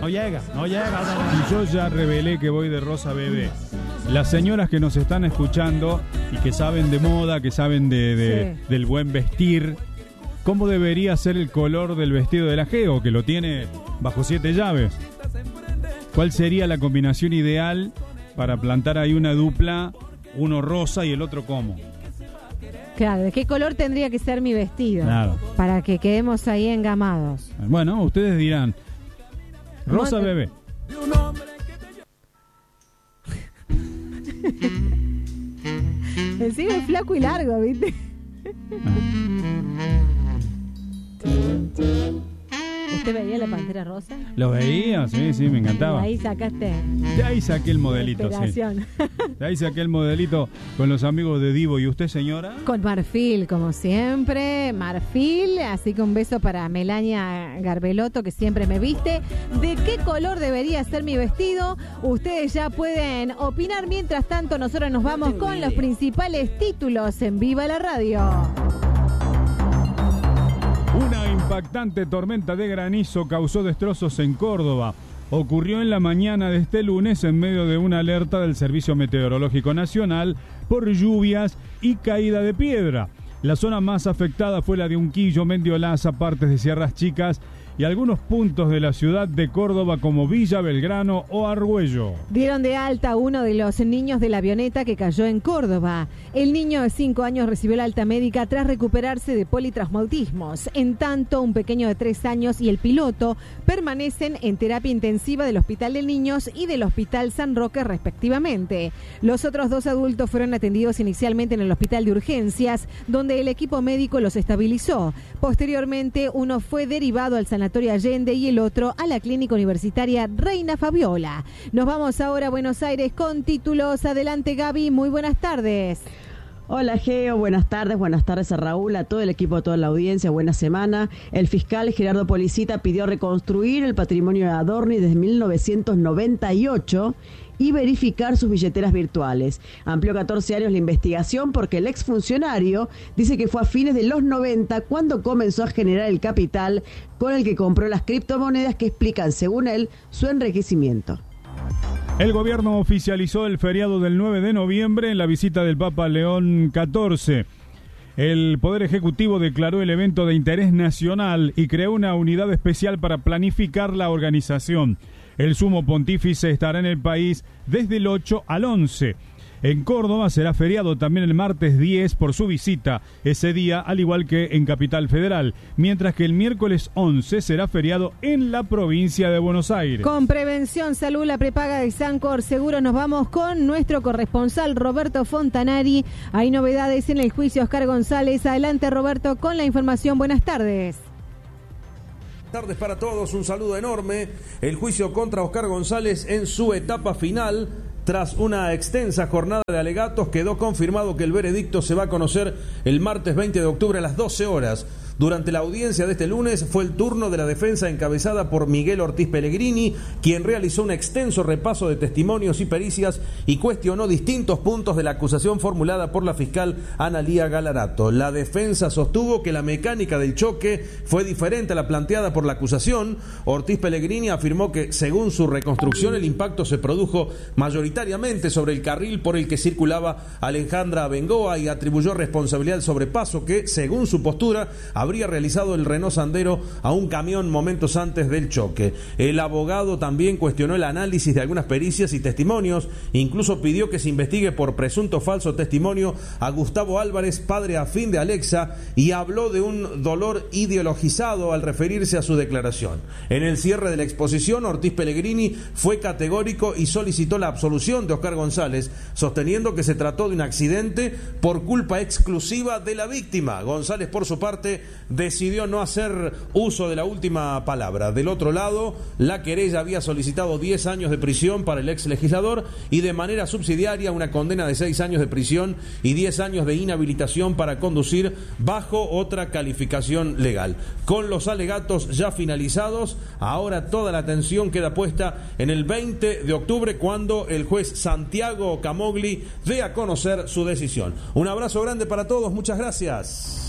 llega. Y yo ya revelé que voy de rosa bebé. Las señoras que nos están escuchando y que saben de moda, que saben del buen vestir, ¿cómo debería ser el color del vestido de la Geo, que lo tiene bajo 7 llaves? ¿Cuál sería la combinación ideal para plantar ahí una dupla, uno rosa y el otro como? Claro, ¿de qué color tendría que ser mi vestido? Claro. Para que quedemos ahí engamados. Bueno, ustedes dirán, rosa bebé. Encima es flaco y largo, ¿viste? ¿Usted veía la Pantera Rosa? ¿Lo veía? Sí, me encantaba. De ahí sacaste. De ahí saqué el modelito, sí. De ahí saqué el modelito con los amigos de Divo. ¿Y usted, señora? Con marfil, como siempre. Marfil, así que un beso para Melania Garbelotto, que siempre me viste. ¿De qué color debería ser mi vestido? Ustedes ya pueden opinar. Mientras tanto, nosotros nos vamos con los principales títulos en Viva la Radio. Una impactante tormenta de granizo causó destrozos en Córdoba. Ocurrió en la mañana de este lunes en medio de una alerta del Servicio Meteorológico Nacional por lluvias y caída de piedra. La zona más afectada fue la de Unquillo, Mendiolaza, partes de Sierras Chicas y algunos puntos de la ciudad de Córdoba como Villa Belgrano o Argüello. Dieron de alta a uno de los niños de la avioneta que cayó en Córdoba. El niño de 5 años recibió la alta médica tras recuperarse de politraumatismos. En tanto, un pequeño de 3 años y el piloto permanecen en terapia intensiva del Hospital de Niños y del Hospital San Roque respectivamente. Los otros 2 adultos fueron atendidos inicialmente en el Hospital de Urgencias, donde el equipo médico los estabilizó. Posteriormente, uno fue derivado al Sanatorio Allende y el otro a la Clínica Universitaria Reina Fabiola. Nos vamos ahora a Buenos Aires con títulos. Adelante, Gaby, muy buenas tardes. Hola, Geo, buenas tardes a Raúl, a todo el equipo, a toda la audiencia, buena semana. El fiscal Gerardo Policita pidió reconstruir el patrimonio de Adorni desde 1998 y verificar sus billeteras virtuales. Amplió 14 años la investigación porque el exfuncionario dice que fue a fines de los 90 cuando comenzó a generar el capital con el que compró las criptomonedas que explican, según él, su enriquecimiento. El gobierno oficializó el feriado del 9 de noviembre en la visita del Papa León XIV. El Poder Ejecutivo declaró el evento de interés nacional y creó una unidad especial para planificar la organización. El sumo pontífice estará en el país desde el 8 al 11. En Córdoba será feriado también el martes 10 por su visita ese día, al igual que en Capital Federal, mientras que el miércoles 11 será feriado en la provincia de Buenos Aires. Con Prevención Salud, la prepaga de Sancor Seguros, nos vamos con nuestro corresponsal Roberto Fontanari. Hay novedades en el juicio Oscar González. Adelante, Roberto, con la información. Buenas tardes. Buenas tardes para todos, un saludo enorme. El juicio contra Oscar González en su etapa final. Tras una extensa jornada de alegatos, quedó confirmado que el veredicto se va a conocer el martes 20 de octubre a las 12 horas. Durante la audiencia de este lunes fue el turno de la defensa encabezada por Miguel Ortiz Pellegrini, quien realizó un extenso repaso de testimonios y pericias y cuestionó distintos puntos de la acusación formulada por la fiscal Analía Galarato. La defensa sostuvo que la mecánica del choque fue diferente a la planteada por la acusación. Ortiz Pellegrini afirmó que, según su reconstrucción, el impacto se produjo mayoritariamente sobre el carril por el que circulaba Alejandra Bengoa y atribuyó responsabilidad del sobrepaso que, según su postura, habría realizado el Renault Sandero a un camión momentos antes del choque. El abogado también cuestionó el análisis de algunas pericias y testimonios, incluso pidió que se investigue por presunto falso testimonio a Gustavo Álvarez, padre afín de Alexa, y habló de un dolor ideologizado al referirse a su declaración. En el cierre de la exposición, Ortiz Pellegrini fue categórico y solicitó la absolución de Oscar González, sosteniendo que se trató de un accidente por culpa exclusiva de la víctima. González, por su parte, decidió no hacer uso de la última palabra. Del otro lado, la querella había solicitado 10 años de prisión para el ex legislador y de manera subsidiaria una condena de 6 años de prisión y 10 años de inhabilitación para conducir bajo otra calificación legal. Con los alegatos ya finalizados, ahora toda la atención queda puesta en el 20 de octubre cuando el juez Santiago Camogli dé a conocer su decisión. Un abrazo grande para todos, muchas gracias.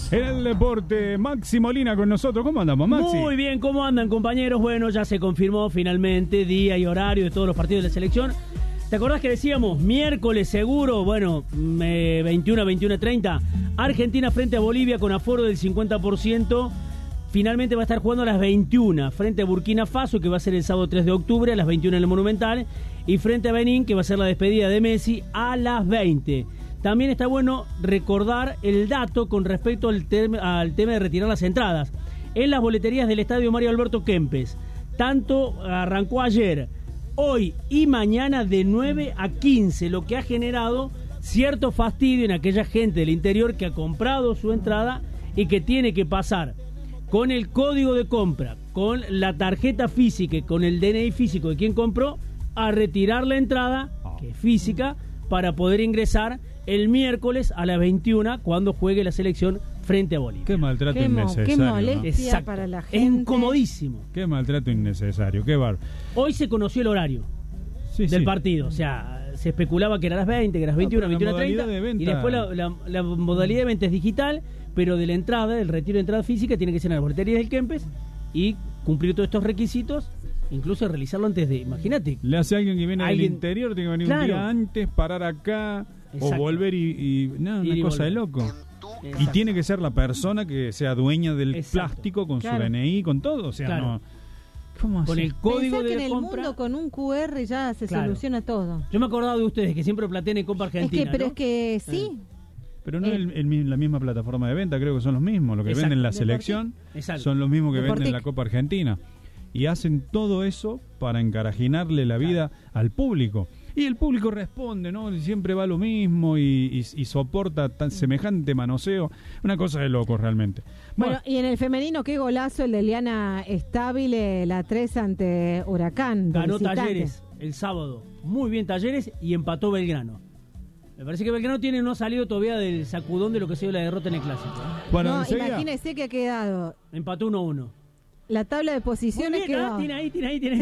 En el deporte, Maxi Molina con nosotros. ¿Cómo andamos, Maxi? Muy bien, ¿cómo andan, compañeros? Bueno, ya se confirmó finalmente día y horario de todos los partidos de la selección. ¿Te acordás que decíamos miércoles seguro? Bueno, 21 a 21:30. Argentina frente a Bolivia con aforo del 50%. Finalmente va a estar jugando a las 21 frente a Burkina Faso, que va a ser el sábado 3 de octubre a las 21 en el Monumental. Y frente a Benín, que va a ser la despedida de Messi a las 20. También está bueno recordar el dato con respecto al tema de retirar las entradas. En las boleterías del Estadio Mario Alberto Kempes, tanto arrancó ayer, hoy y mañana de 9 a 15, lo que ha generado cierto fastidio en aquella gente del interior que ha comprado su entrada y que tiene que pasar con el código de compra, con la tarjeta física y con el DNI físico de quien compró, a retirar la entrada, que es física, para poder ingresar el miércoles a las 21 cuando juegue la selección frente a Bolivia. Qué maltrato innecesario. Qué molestia, ¿no? para la Es gente. incomodísimo. Qué maltrato innecesario, qué bar. Hoy se conoció el horario del partido, o sea, se especulaba que era a las 20, que era a las 21, 21:30, y después la modalidad de venta es digital, pero de la entrada, del retiro de entrada física, tiene que ser en las boleterías del Kempes y cumplir todos estos requisitos, incluso realizarlo antes de, imagínate. Le hace a alguien que viene del interior, tiene que venir un día antes, parar acá, o volver una cosa de loco. Exacto. Y tiene que ser la persona que sea dueña del plástico con su DNI, con todo, o sea, no... ¿Cómo con así? el código Pensá de que en el compra. mundo con un QR ya se soluciona todo. Yo me acordaba de ustedes que siempre platean en Copa Argentina. Pero ¿no? es que sí. Pero no es la misma plataforma de venta, creo que son los mismos. Lo que venden la selección son los mismos que venden la Copa Argentina. Y hacen todo eso para encarajinarle la vida al público. Y el público responde, ¿no? Siempre va lo mismo y soporta tan semejante manoseo. Una cosa de locos realmente. Bueno, y en el femenino, qué golazo el de Eliana Stabile, la 3 ante Huracán. Ganó visitante. Talleres el sábado. Muy bien Talleres y empató Belgrano. Me parece que Belgrano no ha salido todavía del sacudón de lo que ha sido la derrota en el Clásico. Bueno, no, imagínese que ha quedado. Empató 1-1. La tabla de posiciones quedó. Tiene ahí.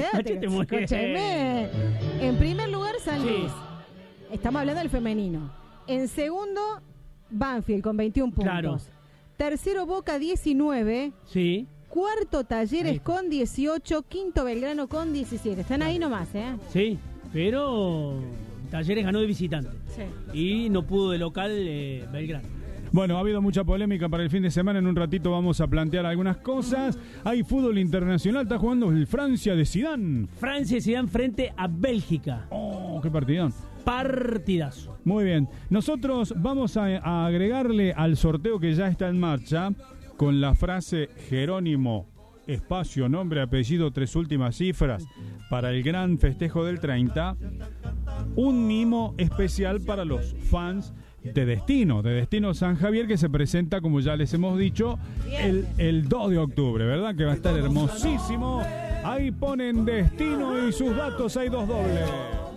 Escúcheme. En primer lugar, San Luis. Estamos hablando del femenino. En segundo, Banfield con 21 puntos. Claro. Tercero, Boca 19. Sí. Cuarto, Talleres con 18. Quinto, Belgrano con 17. Están ahí nomás, ¿eh? Sí, pero Talleres ganó de visitante. Sí. Y no pudo de local Belgrano. Bueno, ha habido mucha polémica para el fin de semana. En un ratito vamos a plantear algunas cosas. Hay fútbol internacional. Está jugando el Francia de Zidane. Francia de Zidane frente a Bélgica. ¡Oh, qué partidón! Partidazo. Muy bien. Nosotros vamos a agregarle al sorteo que ya está en marcha con la frase Jerónimo, espacio, nombre, apellido, 3 últimas cifras, para el gran festejo del 30, un mimo especial para los fans de Destino San Javier, que se presenta, como ya les hemos dicho, el 2 de octubre, ¿verdad? Que va a estar hermosísimo. Ahí ponen Destino y sus datos, hay 2 dobles.